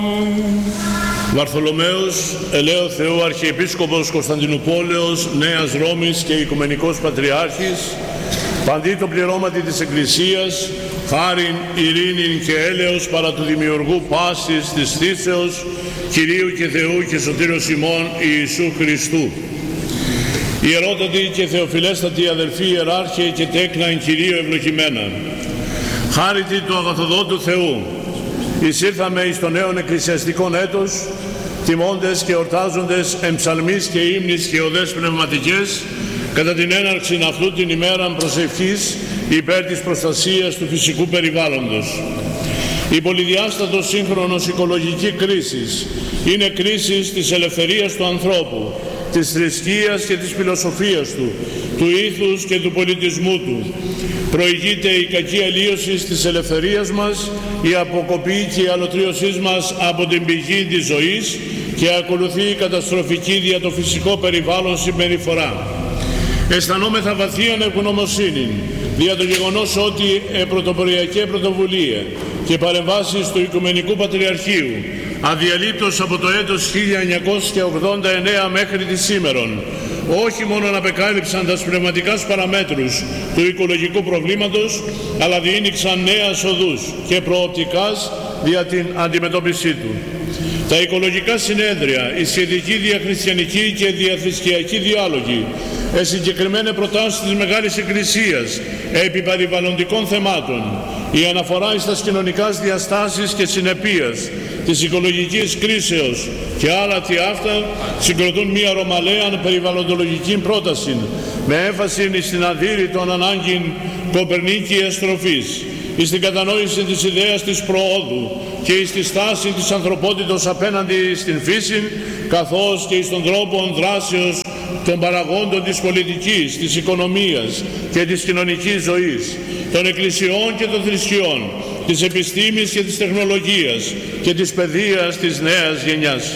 Βαρθολομαίος Ελαίου Θεού Αρχιεπίσκοπος Κωνσταντινουπόλεως, Νέας Ρώμης και Οικουμενικός Πατριάρχης, παντί το πληρώματι της Εκκλησίας, χάριν, ειρήνην και έλεος παρά του Δημιουργού πάσης της θύσεως, Κυρίου και Θεού και Σωτήρος ημών Ιησού Χριστού. Ιερότατη και θεοφιλέστατη αδελφοί ιεράρχε και τέκνα εν Κυρίω ευλογημένα. Χάρητη του αγαθοδότου Θεού, εισήρθαμε εις το νέον εκκλησιαστικόν έτος, τιμώντες και ορτάζοντες εμψαλμής και ύμνης και οδές πνευματικές, κατά την έναρξη αυτού την ημέραν προσευχής υπέρ της προστασίας του φυσικού περιβάλλοντος. Η πολυδιάστατος σύγχρονος οικολογική κρίση είναι κρίση της ελευθερίας του ανθρώπου, της θρησκείας και της φιλοσοφίας του ήθους και του πολιτισμού του. Προηγείται η κακή αλλίωση της ελευθερίας μας, η αποκοπή και η αλωτρίωσή μας από την πηγή της ζωής και ακολουθεί η καταστροφική δια το φυσικό περιβάλλον συμπεριφορά. Αισθανόμεθα βαθίαν ευγνωμοσύνη δια το γεγονός ότι πρωτοποριακή πρωτοβουλία και παρεμβάσεις του Οικουμενικού Πατριαρχείου αδιαλείπτως από το έτος 1989 μέχρι τη σήμερον όχι μόνο απεκάλυψαν τα πνευματικάς παραμέτρους του οικολογικού προβλήματος, αλλά διήνυξαν νέας οδούς και προοπτικάς δια την αντιμετώπιση του. Τα οικολογικά συνέδρια, η σχετική διαχριστιανική και διαθρησκειακή διάλογοι, συγκεκριμένες προτάσεις της Μεγάλης Εκκλησίας επί περιβαλλοντικών θεμάτων, η αναφορά στις κοινωνικές διαστάσεις και συνεπίας της οικολογικής κρίσεως και άλλα τι αυτά συγκροτούν μια ρωμαλαίαν περιβαλλοντολογική πρόταση με έμφαση στην αδύρυτον ανάγκη κοπερνίκιας στροφής, στην κατανόηση της ιδέας της προόδου και στη στάση της ανθρωπότητος απέναντι στην φύση, καθώς και στον τρόπο δράσεως των παραγόντων της πολιτικής, της οικονομίας και της κοινωνικής ζωής, των εκκλησιών και των θρησκειών, της επιστήμης και της τεχνολογίας και της παιδείας της νέας γενιάς.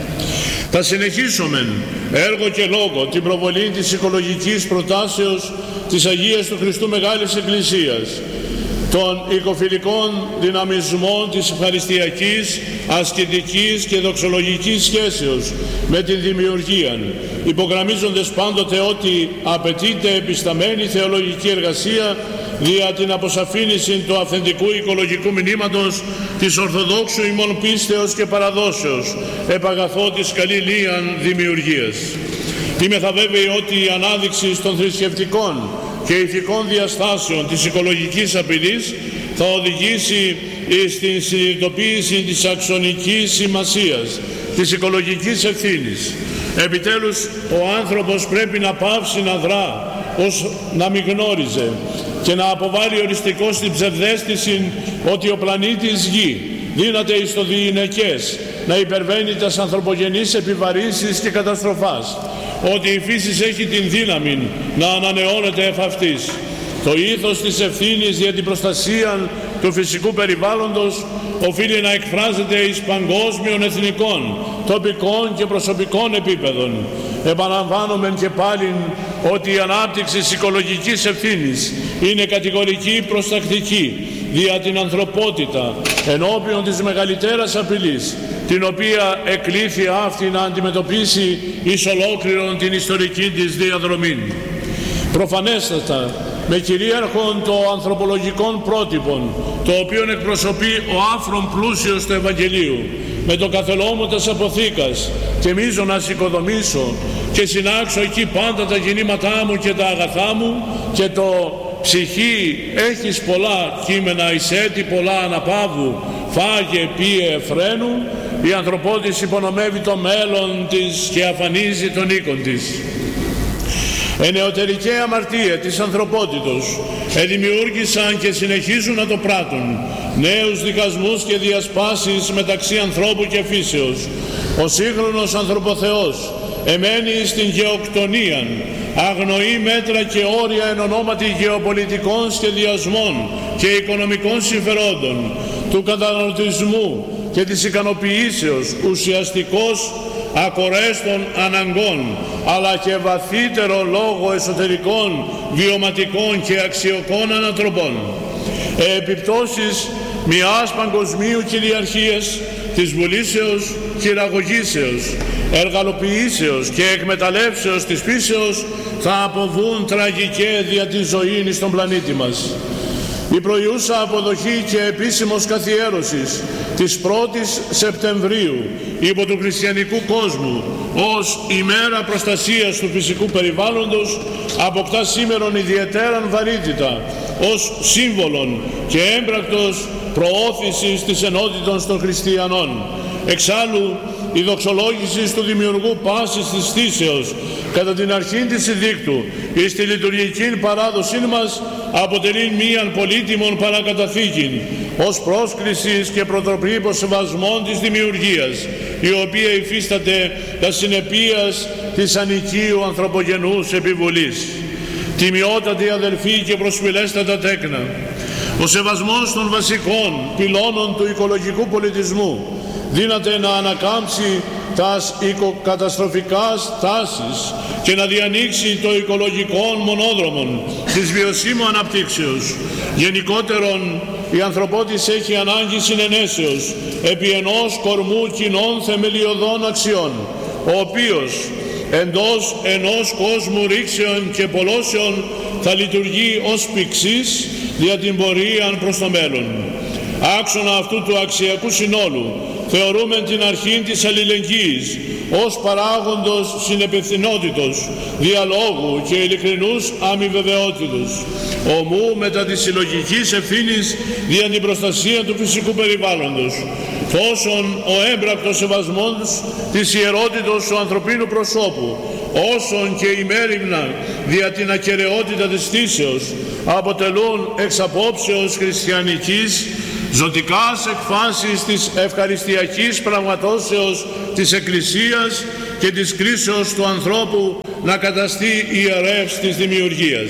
Θα συνεχίσουμε έργο και λόγο την προβολή της οικολογικής προτάσεως της Αγίας του Χριστού Μεγάλης Εκκλησίας, των οικοφιλικών δυναμισμών της ευχαριστιακής, ασκητικής και δοξολογικής σχέσεως με την δημιουργία, υπογραμμίζοντας πάντοτε ότι απαιτείται επισταμένη θεολογική εργασία δια την αποσαφήνιση του αυθεντικού οικολογικού μηνύματος της Ορθοδόξου ημών πίστεως και παραδόσεως επαγαθώ της καλή λίαν δημιουργίας. Είμαι θα βέβαιη ότι η ανάδειξη των θρησκευτικών και ηθικών διαστάσεων της οικολογικής απειλής θα οδηγήσει στην συνειδητοποίηση της αξονικής σημασίας της οικολογικής ευθύνης. Επιτέλους, ο άνθρωπος πρέπει να πάυσει να δρά ως να μη γνώριζε και να αποβάλει οριστικώς την ψευδαίσθηση ότι ο πλανήτης Γη δύναται εις το διηνεκές να υπερβαίνει τας ανθρωπογενείς επιβαρύνσεις και καταστροφάς, ότι η φύση έχει την δύναμη να ανανεώνεται εφ' αυτής. Το ήθος της ευθύνης για την προστασία του φυσικού περιβάλλοντος οφείλει να εκφράζεται εις παγκόσμιων, εθνικών, τοπικών και προσωπικών επίπεδων. Επαναλαμβάνομαι και πάλι ότι η ανάπτυξη της οικολογικής ευθύνης είναι κατηγορική προστακτική δια την ανθρωπότητα ενώπιον της μεγαλύτερας απειλής, την οποία εκλήθη αυτή να αντιμετωπίσει εις ολόκληρον την ιστορική της διαδρομή. Προφανέστατα, με κυρίαρχον το ανθρωπολογικών πρότυπων, το οποίο εκπροσωπεί ο άφρον πλούσιος του Ευαγγελίου, με το καθελόμου της αποθήκας και μίζω να οικοδομήσω και συνάξω εκεί πάντα τα γεννήματά μου και τα αγαθά μου και το ψυχή έχεις πολλά κείμενα εισέτη πολλά αναπαύου φάγε πίε φρένου, η ανθρωπότης υπονομεύει το μέλλον της και αφανίζει τον οίκον της. Ενεωτερική αμαρτία της ανθρωπότητος δημιούργησαν και συνεχίζουν να το πράττουν νέους δικασμούς και διασπάσεις μεταξύ ανθρώπου και φύσεως. Ο σύγχρονος ανθρωποθεός εμένει στην γεωκτονία, αγνοεί μέτρα και όρια εν ονόματι γεωπολιτικών σχεδιασμών και οικονομικών συμφερόντων, του καταναλωτισμού και της ικανοποιήσεως ουσιαστικός ακορέστων αναγκών, αλλά και βαθύτερο λόγο εσωτερικών, βιωματικών και αξιοκών ανατροπών. Επιπτώσεις μιας παγκοσμίου κυριαρχίας της βουλήσεως, χειραγωγήσεως, εργαλοποιήσεως και εκμεταλλεύσεως της φύσεως θα αποβούν τραγικέ δια τη ζωή στον πλανήτη μας. Η προϊούσα αποδοχή και επίσημος καθιέρωσης της 1ης Σεπτεμβρίου υπό του χριστιανικού κόσμου ως ημέρα προστασίας του φυσικού περιβάλλοντος αποκτά σήμερον ιδιαιτέραν βαρύτητα ως σύμβολον και έμπρακτος προώθησης της ενότητας των χριστιανών. Εξάλλου, η δοξολόγηση του Δημιουργού πάσης της θύσεως κατά την αρχή της ειδίκτου εις τη λειτουργική παράδοσή μας αποτελεί μίαν πολύτιμον παρακαταθήκην ως πρόσκλησης και προτροπή σεβασμών της δημιουργίας, η οποία υφίσταται τα συνεπίας της ανοικίου ανθρωπογενούς επιβολής. Τιμιότατοι αδελφοί και προσφυλέστατα τέκνα, ο σεβασμός των βασικών πυλώνων του οικολογικού πολιτισμού δύναται να ανακάμψει τας οικοκαταστροφικάς τάσεις και να διανοίξει το οικολογικό μονόδρομον της βιωσίμου αναπτύξεως. Γενικότερον, η ανθρωπότης έχει ανάγκη συνενέσεως επί ενός κορμού κοινών θεμελιωδών αξιών, ο οποίος εντός ενός κόσμου ρήξεων και πολλώσεων θα λειτουργεί ως πηξής δια την πορεία προς το μέλλον. Άξονα αυτού του αξιακού συνόλου θεωρούμε την αρχή της αλληλεγγύης ως παράγοντος συνεπευθυνότητος, διαλόγου και ειλικρινούς αμοιβεβαιότητος, ομού μετά της συλλογικής ευθύνης δια την προστασία του φυσικού περιβάλλοντος, τόσον ο έμπρακτος σεβασμός της ιερότητος του ανθρωπίνου προσώπου, όσον και η μέριμνα δια την ακεραιότητα της θύσεως αποτελούν εξ απόψεως χριστιανικής ζωτικάς εκφάσεις της ευχαριστιακής πραγματώσεως της Εκκλησίας και της κρίσεως του ανθρώπου να καταστεί ιερεύς της δημιουργίας.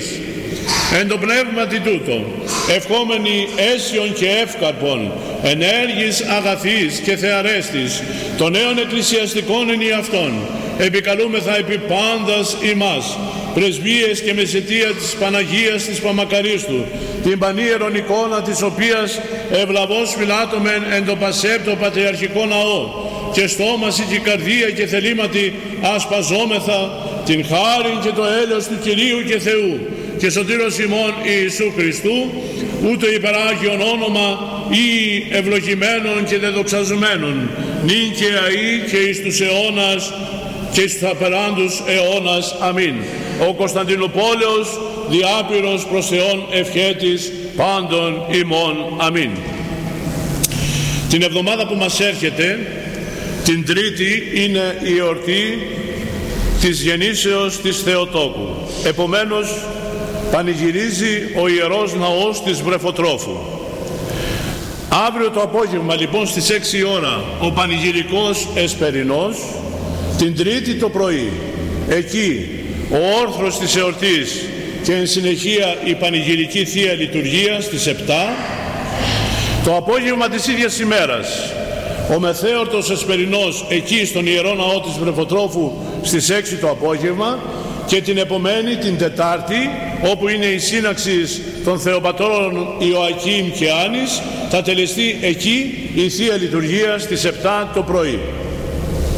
Εν το πνεύματι τούτο, ευχόμενοι αίσιον και εύκαρπον, ενέργης αγαθής και θεαρέστης, των νέων εκκλησιαστικών ενιαυτών, επικαλούμεθα επί πάντας ημάς, πρεσβείες και μεσαιτία της Παναγίας της Παμακαρίστου, την πανίερον εικόνα της οποίας ευλαβώς φυλάτωμεν εν το πασέπτο πατριαρχικό ναό, και στόμαση και καρδία και θελήματι ασπαζόμεθα την χάριν και το έλεος του Κυρίου και Θεού και σωτήρος ημών Ιησού Χριστού, ούτε υπεράγιον όνομα ή ευλογημένων και δεδοξαζομένων, νυν και αεί και εις τους αιώνας και εις τους απεράντους αιώνας. Αμήν. Ο Κωνσταντινούπολεος διάπειρος προς Θεόν ευχέτης πάντων ημών. Αμήν. Την εβδομάδα που μας έρχεται, την Τρίτη, είναι η εορτή της γεννήσεως της Θεοτόκου. Επομένως, πανηγυρίζει ο Ιερός Ναός της Βρεφοτρόφου. Αύριο το απόγευμα, λοιπόν, στις 6 η ώρα, ο πανηγυρικός εσπερινός, την Τρίτη το πρωί, εκεί ο όρθρος της εορτής και εν συνεχεία η πανηγυρική Θεία Λειτουργία στις 7, το απόγευμα της ίδιας ημέρας, ο μεθέορτος εσπερινός εκεί στον Ιερό Ναό της Βρεφοτρόφου στις 6 το απόγευμα, και την επομένη, την Τετάρτη, όπου είναι η σύναξη των Θεοπατώρων Ιωακήμ και Άνης, θα τελεστεί εκεί η Θεία Λειτουργία στις 7 το πρωί.